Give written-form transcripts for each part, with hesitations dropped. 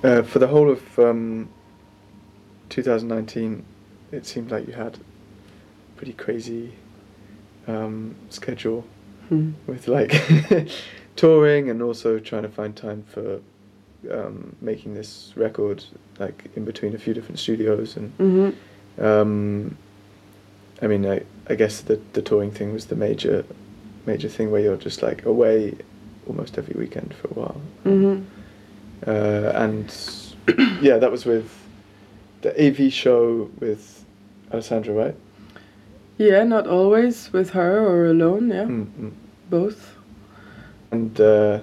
For the whole of 2019, it seemed like you had a pretty crazy schedule with like touring and also trying to find time for making this record, like in between a few different studios. And I mean, I guess the touring thing was the major thing where you're just like away almost every weekend for a while. And yeah, that was with the AV show with Alessandra, right? Yeah, not always with her or alone, yeah. Both. And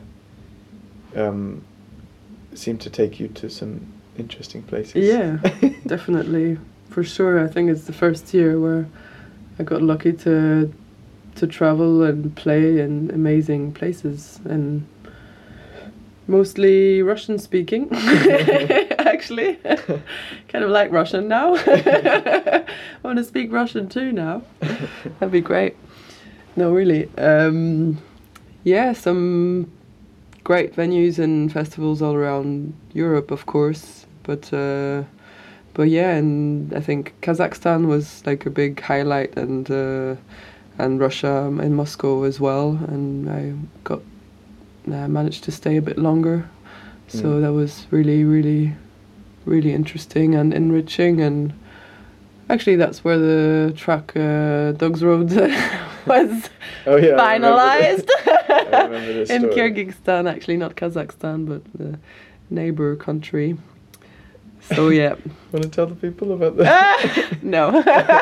seemed to take you to some interesting places. Yeah, definitely, for sure. I think it's the first year where I got lucky to travel and play in amazing places, and mostly Russian speaking. Actually, kind of like Russian now. I want to speak Russian too now. That'd be great. No, really. Yeah, some great venues and festivals all around Europe, of course. But yeah, and I think Kazakhstan was like a big highlight, and Russia and Moscow as well. And I managed to stay a bit longer, so that was really, really, really interesting and enriching. And actually, that's where the track Dogs Road was finalized. I remember this in story. Kyrgyzstan, actually, not Kazakhstan, but the neighbor country. So yeah. Want to tell the people about that? No.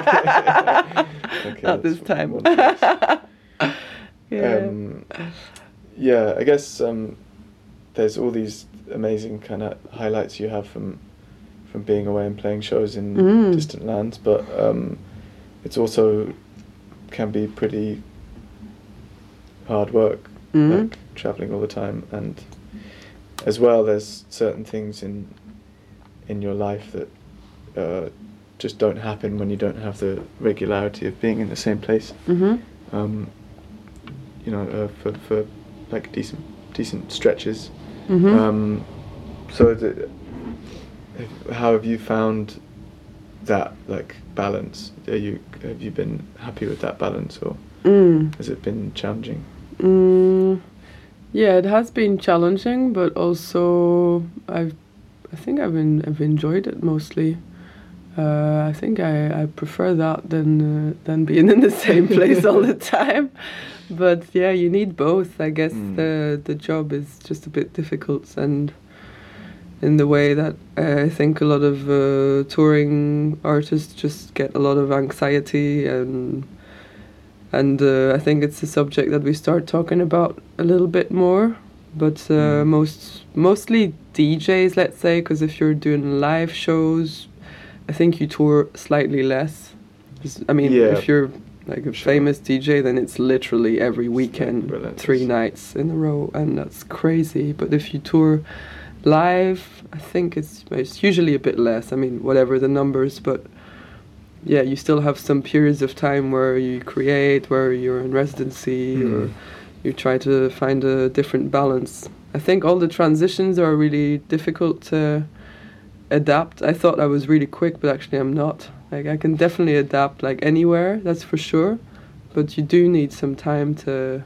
Okay, not this time. Yeah. Yeah, I guess there's all these amazing kind of highlights you have from being away and playing shows in distant lands, but it's also can be pretty hard work, like traveling all the time, and as well there's certain things in your life that just don't happen when you don't have the regularity of being in the same place. You know, for like decent stretches. So how have you found that like balance? Have you been happy with that balance, or has it been challenging? Yeah, it has been challenging, but also I think I've enjoyed it mostly. I think I prefer that than being in the same place all the time. But yeah, you need both. I guess the job is just a bit difficult, and in the way that I think a lot of touring artists just get a lot of anxiety, and I think it's a subject that we start talking about a little bit more. But mostly DJs, let's say, because if you're doing live shows, I think you tour slightly less. I mean, if you're like a famous DJ, then it's literally every weekend, 3 nights in a row, and that's crazy. But if you tour live, I think it's usually a bit less. I mean, whatever the numbers, but yeah, you still have some periods of time where you create, where you're in residency, or you try to find a different balance. I think all the transitions are really difficult to adapt. I thought I was really quick, but actually I'm not. Like, I can definitely adapt like anywhere, that's for sure, but you do need some time to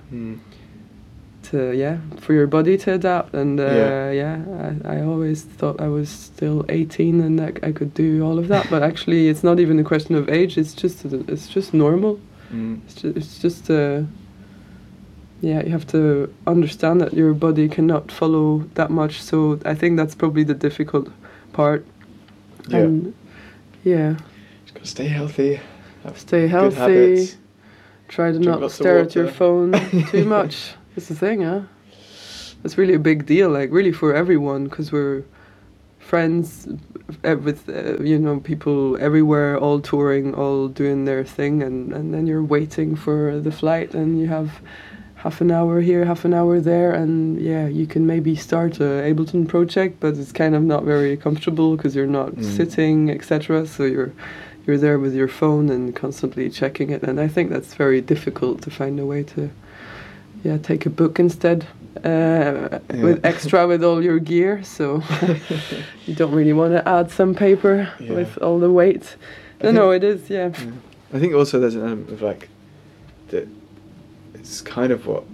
for your body to adapt. And I always thought I was still 18 and that I could do all of that, but actually it's not even a question of age. It's just normal. It's just you have to understand that your body cannot follow that much. So I think that's probably the difficult part. And just gotta stay healthy. Stay healthy. Habits. Try to not stare at your phone too much. That's the thing, huh? It's really a big deal, like really for everyone, because we're friends with people everywhere, all touring, all doing their thing, and then you're waiting for the flight, and you have half an hour here, half an hour there, and you can maybe start a Ableton project, but it's kind of not very comfortable because you're not sitting, etc. So you're there with your phone and constantly checking it, and I think that's very difficult to find a way to take a book instead. With extra with all your gear, so you don't really want to add some paper with all the weight. No, it is, yeah. I think also there's an element of like that. It's kind of what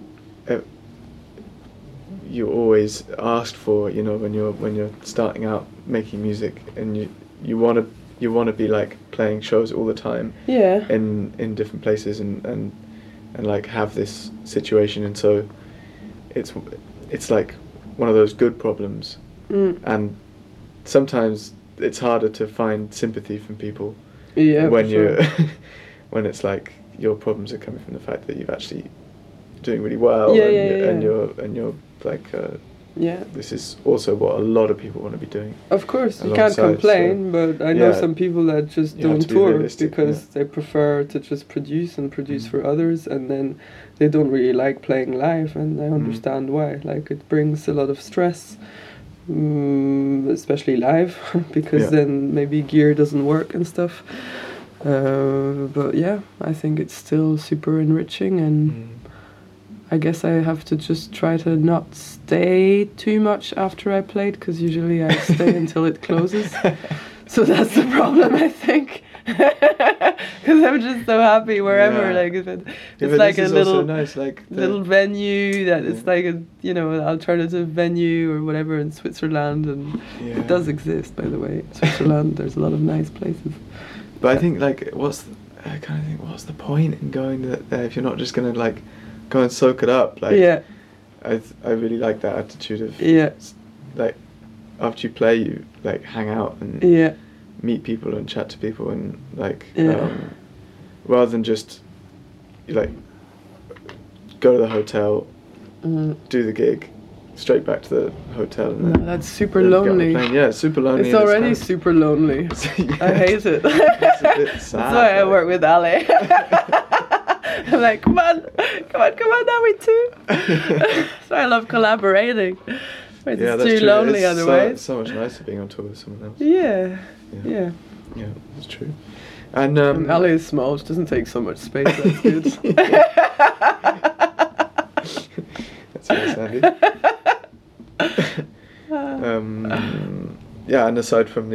you always asked for, you know, when you're starting out making music, and you want to be like playing shows all the time. Yeah. In different places and like have this situation, and so. It's like one of those good problems, and sometimes it's harder to find sympathy from people. Yeah, when sure. when it's like your problems are coming from the fact that you've actually doing really well, and you're like this is also what a lot of people want to be doing. Of course, you can't complain, but I know some people that just don't tour because they prefer to just produce for others, and then they don't really like playing live, and I understand why. Like, it brings a lot of stress, especially live, because then maybe gear doesn't work and stuff. But yeah, I think it's still super enriching, and I guess I have to just try to not stay too much after I played, because usually I stay until it closes. So that's the problem, I think. Because I'm just so happy wherever, like if it's like a little nice, like little venue that it's like a an alternative venue or whatever in Switzerland, and it does exist, by the way. In Switzerland, there's a lot of nice places. But I think like what's the point in going there if you're not just gonna like go and soak it up? Like I really like that attitude of like after you play, you like hang out and meet people and chat to people, and like rather than just like go to the hotel, do the gig, straight back to the hotel, and that's super lonely. Yeah, it's super lonely. It's already super lonely. I hate it. It's a bit sad. That's why I work with Ali. I'm like, come on, now we too. So I love collaborating. It's too true. lonely it's otherwise. So much nicer being on tour with someone else. Yeah, that's true. And Ali is small; she doesn't take so much space. That's good. That's nice, Andy. And aside from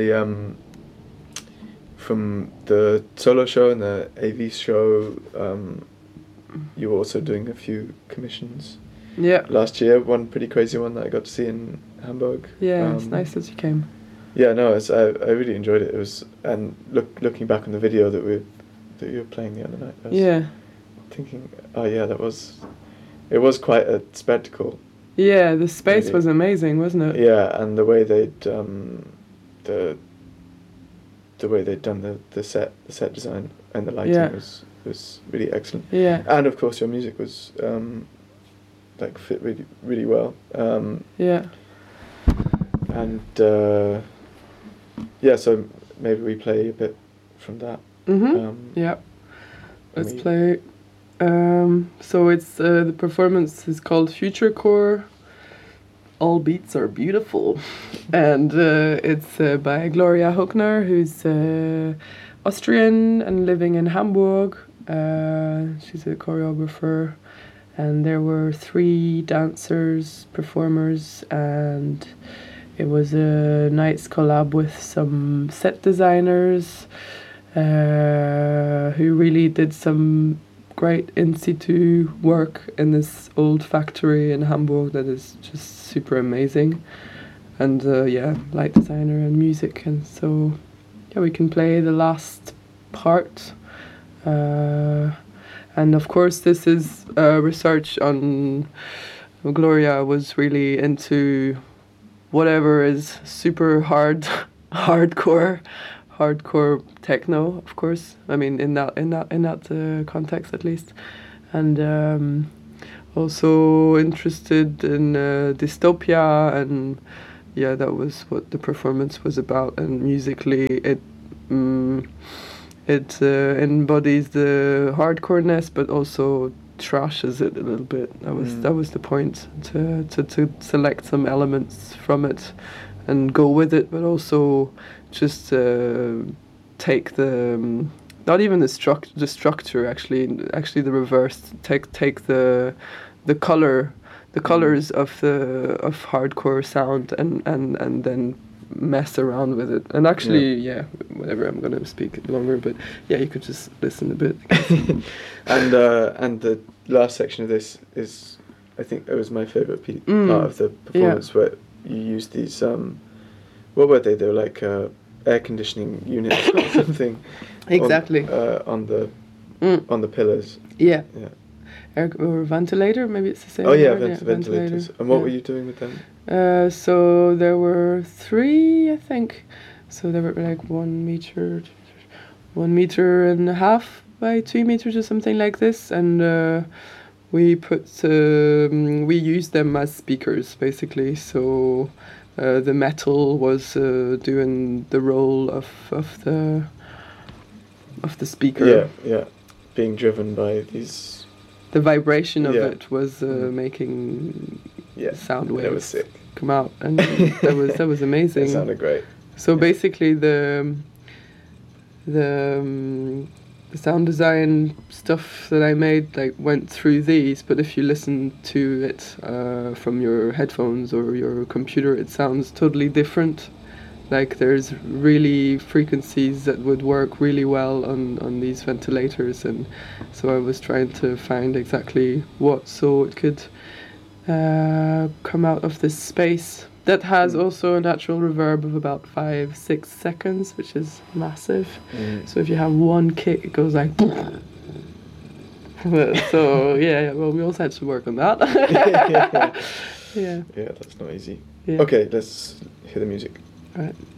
the solo show and the AV show, you were also doing a few commissions. Yeah. Last year, one pretty crazy one that I got to see in Hamburg. Yeah, it's nice that you came. Yeah, no, I really enjoyed it. It was, and looking back on the video that you were playing the other night, I was thinking, it was quite a spectacle. Yeah, the space was amazing, wasn't it? Yeah, and the way they'd done the set design and the lighting was really excellent. Yeah. And of course your music was fit really really well. And so maybe we play a bit from that. Let's play. So it's the performance is called Future Core. All Beats Are Beautiful, and it's by Gloria Hochner, who's Austrian and living in Hamburg. She's a choreographer, and there were 3 dancers, performers, and it was a nice collab with some set designers who really did some great in situ work in this old factory in Hamburg that is just super amazing, and light designer and music, and so we can play the last part, and of course this is research on Gloria was really into whatever is super hardcore techno, of course. I mean, in that context at least, and also interested in dystopia, and that was what the performance was about. And musically, it embodies the hardcoreness, but also trashes it a little bit. That was the point, to select some elements from it and go with it, but also just take the not even the structure actually the reverse. Take the colors of hardcore sound and then mess around with it. And actually, whatever, I'm gonna speak longer, but yeah, you could just listen a bit. And the last section of this is, I think, it was my favourite part of the performance, where you used these what were they? They were like air conditioning units or something. Exactly. On the pillars. Yeah. Or ventilator, maybe it's the same. Oh yeah, word. ventilators. And what were you doing with them? So there were 3, I think. So they were like 1 meter, 1.5 meters by 2 meters or something like this, and we used them as speakers basically. So the metal was doing the role of the speaker. Yeah, being driven by these. The vibration of it was making sound waves. That was sick. Come out, and that was amazing. It sounded great. So basically, the sound design stuff that I made went through these, but if you listen to it from your headphones or your computer, it sounds totally different. Like there's really frequencies that would work really well on these ventilators, and so I was trying to find exactly what, so it could come out of this space that has also a natural reverb of about 5-6 seconds, which is massive. So if you have one kick, it goes like. So well, we also had to work on that. Yeah, that's not easy. Yeah. Okay, let's hear the music. All right.